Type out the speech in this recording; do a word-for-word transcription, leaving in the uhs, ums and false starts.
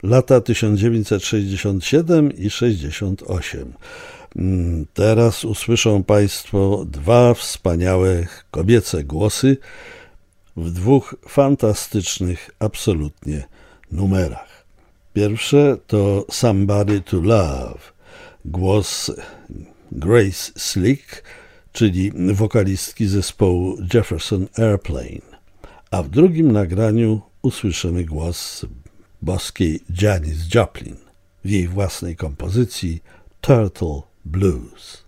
lata tysiąc dziewięćset sześćdziesiąt siedem i sześćdziesiąt osiem. Teraz usłyszą Państwo dwa wspaniałe kobiece głosy w dwóch fantastycznych absolutnie numerach. Pierwsze to Somebody to Love, głos Grace Slick, czyli wokalistki zespołu Jefferson Airplane, a w drugim nagraniu usłyszymy głos boskiej Janis Joplin w jej własnej kompozycji Turtle Blues.